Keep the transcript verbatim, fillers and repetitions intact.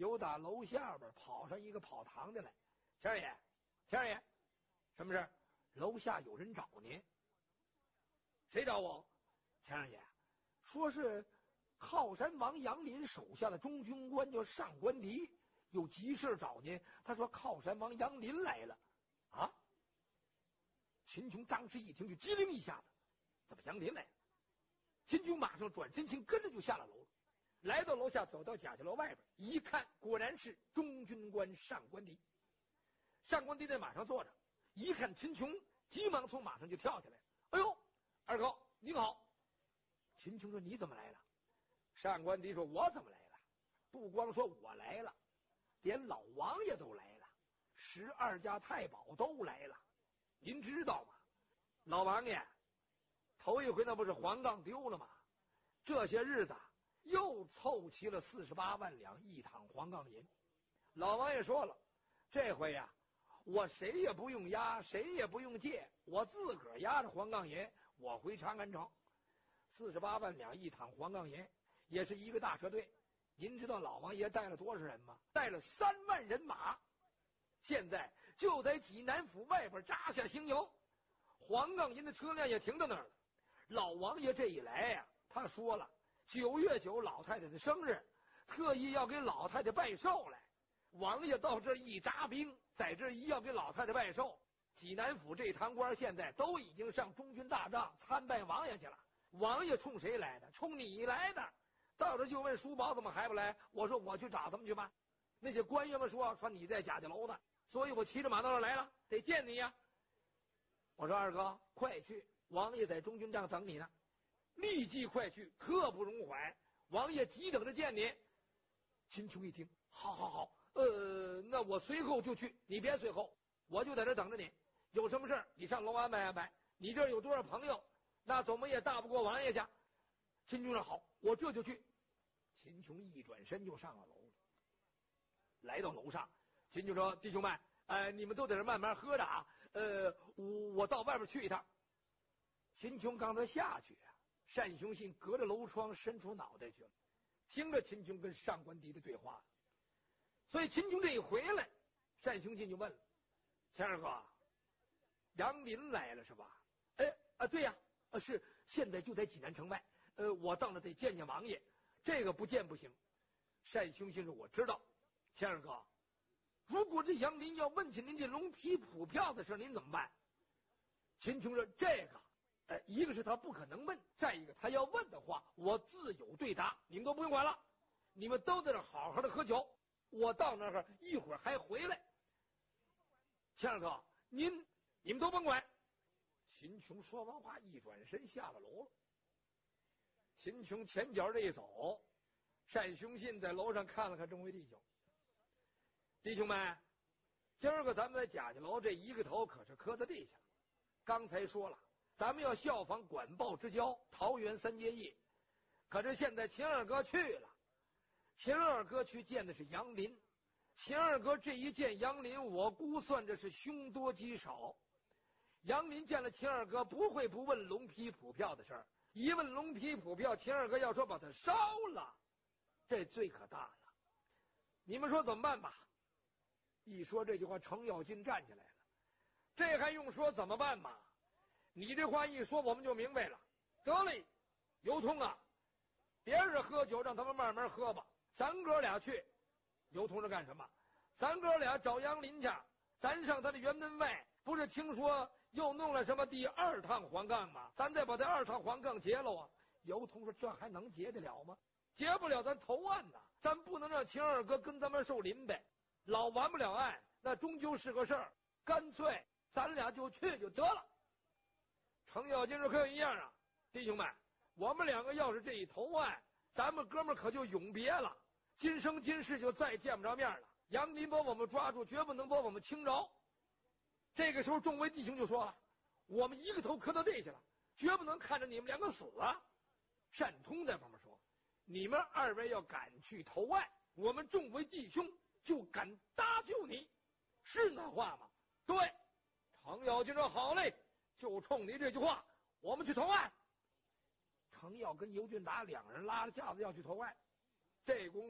有打楼下边跑上一个跑堂的来，钱二爷，钱二爷，什么事？楼下有人找您。谁找我？钱二爷说是靠山王杨林手下的中军官叫上官迪，有急事找您。他说靠山王杨林来了。啊！秦琼当时一听就机灵一下子，怎么杨林来了？秦琼马上转身情跟着就下了楼了，来到楼下，走到贾家楼外边一看，果然是中军官上官迪。上官迪在马上坐着，一看秦琼，急忙从马上就跳下来。哎呦，二哥您好。秦琼说你怎么来了？上官迪说我怎么来了？不光说我来了，连老王爷都来了，十二家太保都来了。您知道吗？老王爷头一回那不是黄杠丢了吗？这些日子又凑齐了四十八万两一躺黄杠银。老王爷说了，这回呀、啊，我谁也不用押，谁也不用借，我自个儿押着黄杠银，我回长安城。四十八万两一躺黄杠银，也是一个大车队。您知道老王爷带了多少人吗？带了三万人马，现在就在济南府外边扎下行营。黄杠银的车辆也停到那儿了。老王爷这一来呀、啊，他说了，九月九老太太的生日，特意要给老太太拜寿来。王爷到这一扎兵，在这一要给老太太拜寿。济南府这堂官现在都已经上中军大帐参拜王爷去了。王爷冲谁来的？冲你来的。到这就问叔宝怎么还不来？我说我去找他们去吧。那些官员们说说你在贾家楼呢，所以我骑着马到这来了，得见你呀。我说二哥快去，王爷在中军帐等你呢。立即快去，刻不容缓，王爷急等着见你。秦琼一听，好好好，呃，那我随后就去，你别随后，我就在这等着你。有什么事你上楼安排安排。你这有多少朋友，那怎么也大不过王爷家。秦琼说好，我这就去。秦琼一转身就上了楼了。来到楼上，秦琼说：“弟兄们，呃，你们都在这慢慢喝着啊。呃，我我到外边去一趟。”秦琼刚才下去啊，单雄信隔着楼窗伸出脑袋去了，听着秦琼跟上官迪的对话。所以秦琼这一回来，单雄信就问了：“钱二哥，杨林来了是吧？”“哎啊，对呀、啊，是现在就在济南城外。呃，我到了得见见王爷，这个不见不行。”单雄信说：“我知道。钱二哥，如果这杨林要问起您这龙皮普票的事，您怎么办？”秦琼说：“这个，呃，一个是他不可能问，再一个他要问的话，我自有对答，你们都不用管了。你们都在这好好的喝酒，我到那儿一会儿还回来。钱二哥，您你们都甭管。”秦琼说完话，一转身下了楼了。秦琼前脚这一走，单雄信在楼上看了看众位弟兄。弟兄们，今儿个咱们在贾家楼这一个头可是磕在地下了。刚才说了，咱们要效仿管鲍之交，桃园三结义。可是现在秦二哥去了，秦二哥去见的是杨林。秦二哥这一见杨林，我估算这是凶多吉少。杨林见了秦二哥，不会不问龙皮普票的事儿。一问龙皮普票，秦二哥要说把它烧了，这罪可大了。你们说怎么办吧？一说这句话，程咬金站起来了。这还用说怎么办吗？你这话一说，我们就明白了。得嘞，尤通啊，别人喝酒让他们慢慢喝吧，咱哥俩去。尤通是干什么？咱哥俩找杨林去，咱上他的辕门外，不是听说又弄了什么第二趟黄杠吗？咱再把这二趟黄杠结了啊！尤通说：“这还能结得了吗？结不了，咱投案呐！咱不能让秦二哥跟咱们受临呗。老完不了案，那终究是个事儿。干脆咱俩就去就得了。”程咬金说：“可有一样啊，弟兄们，我们两个要是这一投案，咱们哥们可就永别了，今生今世就再见不着面了。杨林把我们抓住，绝不能把我们轻饶。”这个时候，众位弟兄就说了：“我们一个头磕到地下了，绝不能看着你们两个死啊！”单通在旁边说：“你们二位要敢去投案，我们众位弟兄就敢搭救你，是那话吗？”“对。”程咬金说：“好嘞，就冲你这句话，我们去投案。”程咬跟尤俊达两人拉着架子要去投案，这功夫